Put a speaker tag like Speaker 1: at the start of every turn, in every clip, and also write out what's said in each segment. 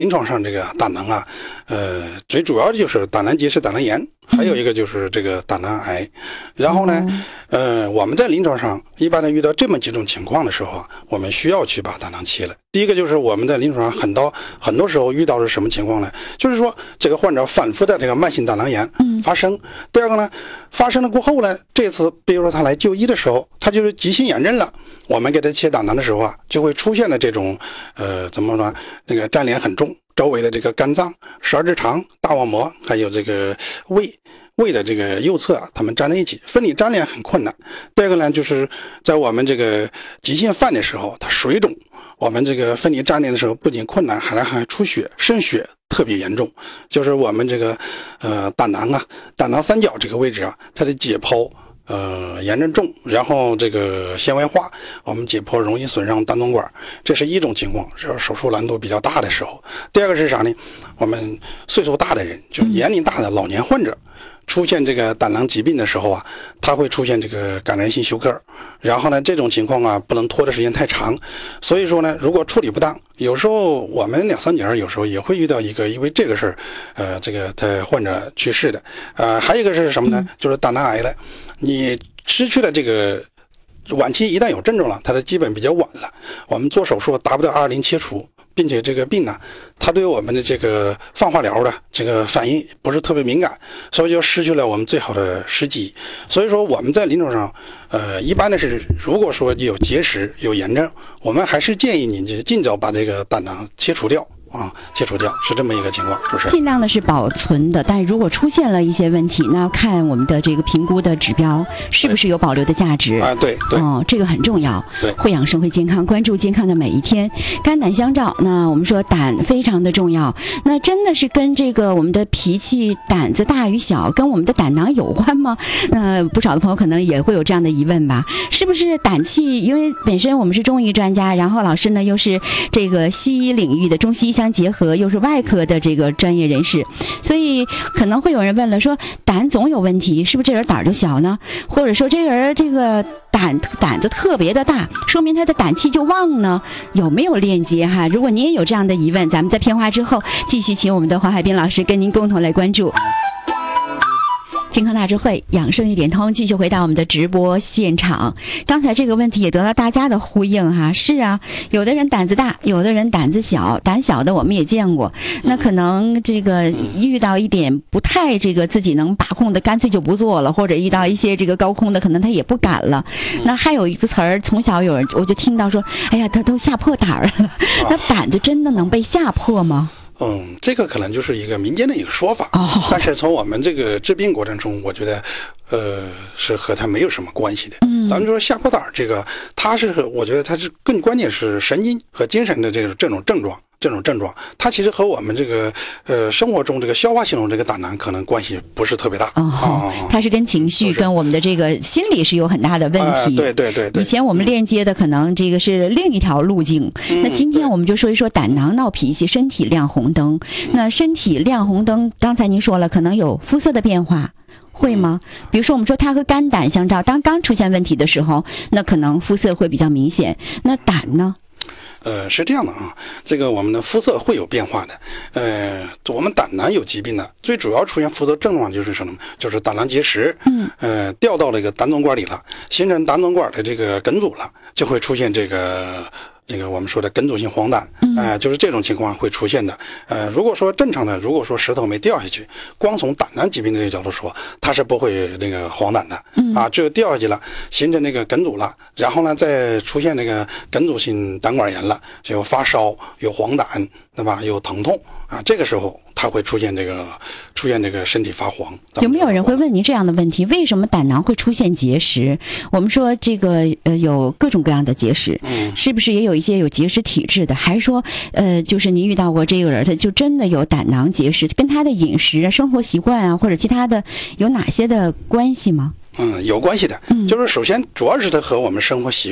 Speaker 1: 临床上这个胆囊啊，最主要的就是胆囊结石、胆囊炎，还有一个就是这个胆囊癌。然后呢，我们在临床上一般的遇到这么几种情况的时候啊，我们需要去把胆囊切了。第一个就是我们在临床上很多时候遇到的是什么情况呢？就是说这个患者反复的这个慢性胆囊炎发生。第二个呢，发生了过后呢，这次比如说他来就医的时候，他就是急性炎症了，我们给他切胆囊的时候啊，就会出现了这种怎么说，那个粘连很重，周围的这个肝脏、十二指肠、大网膜还有这个胃的这个右侧啊，它们粘在一起，分离粘连很困难。第二个呢，就是在我们这个急性犯的时候，它水肿，我们这个分离粘连的时候不仅困难，还出血，渗血特别严重。就是我们这个胆囊三角这个位置啊，它的解剖炎症重，然后这个纤维化，我们解剖容易损伤胆总管，这是一种情况，是手术难度比较大的时候。第二个是啥呢？我们岁数大的人，就年龄大的老年患者，出现这个胆囊疾病的时候啊，它会出现这个感染性休克，然后呢，这种情况啊不能拖的时间太长，所以说呢，如果处理不当，有时候我们2、3年有时候也会遇到一个因为这个事儿，这个他患者去世的，还有一个是什么呢？就是胆囊癌了，你失去了这个晚期，一旦有症状了，它的基本比较晚了，我们做手术达不到220切除。并且这个病呢，它对我们的这个放化疗的这个反应不是特别敏感，所以就失去了我们最好的时机。所以说我们在临床上，一般的是，如果说有结石、有炎症，我们还是建议你尽早把这个胆囊切除掉。切除掉是这么一个情况，就是
Speaker 2: 尽量的是保存的，但是如果出现了一些问题，那要看我们的这个评估的指标是不是有保留的价值
Speaker 1: 啊。对，
Speaker 2: 这个很重要。
Speaker 1: 对，
Speaker 2: 会养生会健康，关注健康的每一天，肝胆相照。那我们说胆非常的重要，那真的是跟这个我们的脾气胆子大与小，跟我们的胆囊有关吗？那不少的朋友可能也会有这样的疑问吧？是不是胆气？因为本身我们是中医专家，然后老师呢又是这个西医领域的中西医相结合，又是外科的这个专业人士，所以可能会有人问了，说胆总有问题，是不是这人胆儿就小呢？或者说这人这个胆子特别的大，说明他的胆气就旺呢？有没有链接哈？如果您也有这样的疑问，咱们在片花之后继续请我们的黄海斌老师跟您共同来关注。健康大智慧，养生一点通，继续回到我们的直播现场。刚才这个问题也得到大家的呼应哈。是啊，有的人胆子大，有的人胆子小，胆小的我们也见过。那可能这个遇到一点不太这个自己能把控的，干脆就不做了，或者遇到一些这个高空的，可能他也不敢了。那还有一个词儿，从小有人我就听到说，哎呀，他都吓破胆儿了。那胆子真的能被吓破吗？
Speaker 1: 这个可能就是一个民间的一个说法，但是从我们这个治病过程中，我觉得，是和它没有什么关系的。咱们说吓破胆这个，我觉得它是更关键是神经和精神的这种症状，它其实和我们这个生活中这个消化系统这个胆囊可能关系不是特别大。
Speaker 2: 它是跟情绪跟我们的这个心理是有很大的问题。
Speaker 1: 对。
Speaker 2: 以前我们链接的可能这个是另一条路径。那今天我们就说一说胆囊闹脾气，身体亮红灯。那身体亮红灯，刚才您说了，可能有肤色的变化。会吗？比如说我们说它和肝胆相照，当刚出现问题的时候，那可能肤色会比较明显。那胆呢？
Speaker 1: 是这样的啊，这个我们的肤色会有变化的。我们胆囊有疾病呢，最主要出现肤色症状就是什么？就是胆囊结石，掉到这个胆总管里了，形成胆总管的这个梗阻了，就会出现这个我们说的梗阻性黄疸，就是这种情况会出现的。如果说正常的，如果说石头没掉下去，光从胆囊疾病的这个角度说，它是不会黄疸的，只有掉下去了，形成那个梗阻了，然后呢再出现那个梗阻性胆管炎了，就有发烧，有黄疸，对吧？有疼痛啊，这个时候它会出现这个身体发黄。
Speaker 2: 有没有人会问您这样的问题？为什么胆囊会出现结石？我们说这个有各种各样的结石，是不是也有一些有结石体质的？还是说就是您遇到过这个人，他就真的有胆囊结石，跟他的饮食啊、生活习惯啊或者其他的有哪些的关系吗？
Speaker 1: 有关系的，就是首先主要是它和我们生活习惯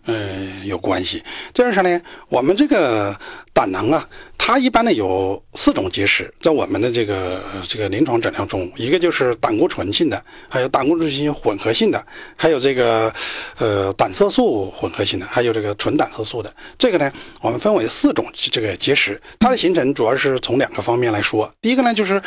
Speaker 1: 有关系。这是啥呢？我们这个胆囊啊，它一般呢有4种结石，在我们的这个临床诊疗中，一个就是胆固醇性的，还有胆固醇性混合性的，还有这个胆色素混合性的，还有这个纯胆色素的。这个呢，我们分为4种这个结石，它的形成主要是从2个方面来说。第一个呢，就是